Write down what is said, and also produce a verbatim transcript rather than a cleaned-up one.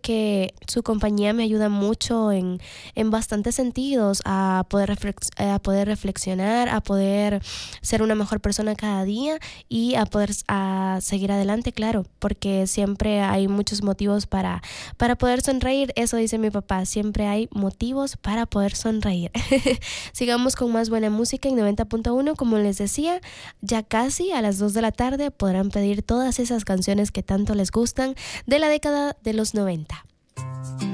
que su compañía me ayuda mucho en, en bastantes sentidos, a poder, reflex, a poder reflexionar, a poder ser una mejor persona cada día y a poder a seguir adelante, claro, porque siempre hay muchos motivos para, para poder sonreír. Eso dice mi papá, siempre hay motivos para poder sonreír. Sigamos con más buena música en noventa punto uno. Como les decía, ya casi a las dos de la tarde podrán pedir todas esas canciones que tanto les gustan de la década de los noventa.